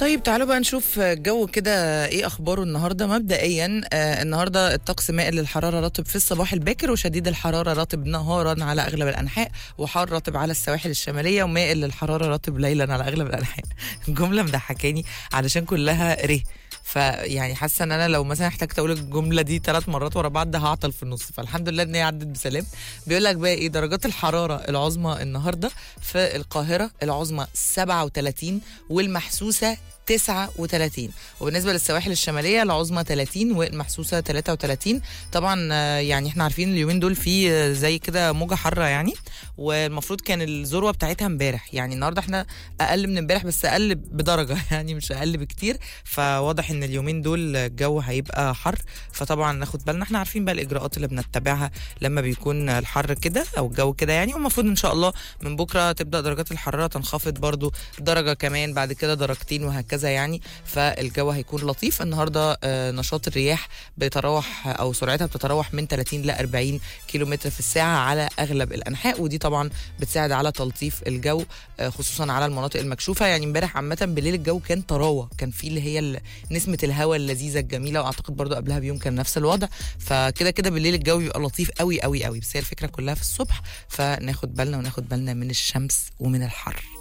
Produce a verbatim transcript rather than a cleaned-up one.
طيب تعالوا بقى نشوف الجو كده ايه اخباره النهارده. مبدئيا آه النهارده الطقس مائل للحراره، رطب في الصباح الباكر وشديد الحراره رطب نهارا على اغلب الانحاء، وحار رطب على السواحل الشماليه، ومائل للحراره رطب ليلا على اغلب الانحاء. الجمله مضحكاني علشان كلها ره، فيعني حاسه ان انا لو مثلا احتجت اقول الجمله دي ثلاث مرات ورا بعض هعطل في النص، فالحمد لله ان هي عدت بسلام. بيقول لك بقى ايه درجات الحراره العظمى النهارده؟ في القاهره العظمى سبعة وثلاثين والمحسوسه تسعة وثلاثين، وبالنسبه للسواحل الشماليه العظمى ثلاثين والمحسوسه ثلاثة وثلاثين. طبعا يعني احنا عارفين اليومين دول في زي كده موجه حاره يعني، والمفروض كان الذروه بتاعتها امبارح، يعني النهارده احنا اقل من امبارح بس اقل بدرجه يعني مش اقل بكتير، فواضح ان اليومين دول الجو هيبقى حر، فطبعا ناخد بالنا. احنا عارفين بقى الاجراءات اللي بنتبعها لما بيكون الحر كده او الجو كده يعني، والمفروض ان شاء الله من بكره تبدا درجات الحراره تنخفض برضو درجه كمان، بعد كده درجتين وهكذا يعني، فالجو هيكون لطيف. النهارده آه نشاط الرياح بيتراوح او سرعتها بتتراوح من ثلاثين ل أربعين كيلومتر في الساعه على اغلب الانحاء، ودي طبعا بتساعد على تلطيف الجو آه خصوصا على المناطق المكشوفه. يعني امبارح عامه بالليل الجو كان طراوه، كان في اللي هي نسمه الهواء اللذيذه الجميله، واعتقد برضو قبلها بيوم كان نفس الوضع، فكده كده بالليل الجو بيبقى لطيف قوي قوي قوي، بس هي الفكره كلها في الصبح، فناخد بالنا وناخد بالنا من الشمس ومن الحر.